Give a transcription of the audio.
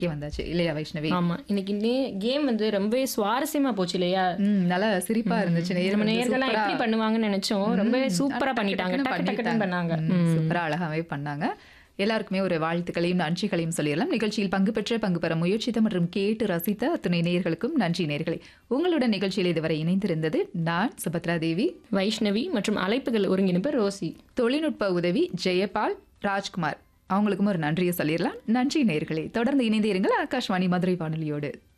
வந்தாச்சு இல்லையா வைஷ்ணவி? ஆமா. இன்னைக்கு கேம் வந்து ரொம்பவே சுவாரஸ்யமா போச்சு இல்லையா? நல்லா சிரிப்பா இருந்துச்சு. நம்ம நேயர்கள் வந்து நேயர்கள்லாம் சூப்பரா எப்படி பண்ணுவாங்கன்னு நினைச்சோம். ரொம்பவே சூப்பரா டக்கு பண்ணிட்டாங்க. டக்குன்னு டக்கு டக்குன்னு பண்ணாங்க. சூப்பரா அழகாவே பண்ணாங்க. எல்லாருக்குமே ஒரு வாழ்த்துக்களையும் நன்றிகளையும் சொல்லிடலாம். நிகழ்ச்சியில் பங்கு பெற முயற்சித்த மற்றும் கேட்டு ரசித்த அத்துணை நேயர்களுக்கும் நன்றி நேயர்களே. உங்களுடன் நிகழ்ச்சியில் இதுவரை இணைந்திருந்தது நான் சுபத்ரா தேவி, வைஷ்ணவி மற்றும் அழைப்புகள் ஒருங்கிணைப்பு ரோசி. தொழில்நுட்ப உதவி ஜெயபால், ராஜ்குமார். அவங்களுக்கும் ஒரு நன்றியை சொல்லிடலாம். நன்றி நேயர்களே. தொடர்ந்து இணைந்து இருங்கள் ஆகாஷ்வாணி மதுரை வானொலியோடு.